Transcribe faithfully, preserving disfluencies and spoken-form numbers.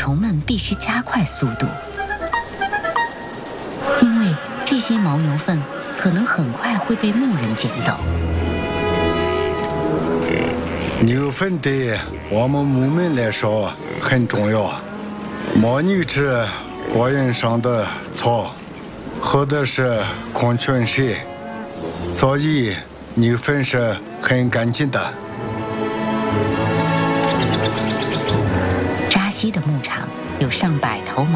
头们必须加快速度，因为这些牦牛粪可能很快会被牧人捡走。 牛粪对我们牧民来说很重要，牦牛吃果园上的草，喝的是矿泉水，所以牛粪是很干净的。 扎西的牧场有上百头牦